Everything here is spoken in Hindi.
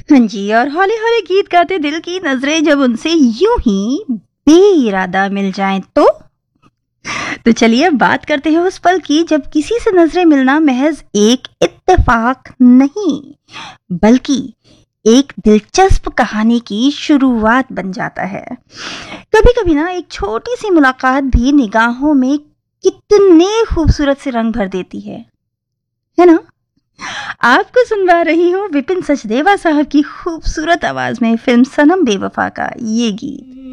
हाँ जी, और हौले-हौले गीत गाते दिल की नज़रें जब उनसे यूं ही बेइरादा मिल जाएं तो चलिए अब बात करते हैं उस पल की जब किसी से नजरें मिलना महज एक इत्तेफाक नहीं बल्कि एक दिलचस्प कहानी की शुरुआत बन जाता है। कभी कभी ना एक छोटी सी मुलाकात भी निगाहों में कितने खूबसूरत से रंग भर देती है ना। आपको सुनवा रही हूँ विपिन सचदेवा साहब की खूबसूरत आवाज में फिल्म सनम बेवफा का ये गीत।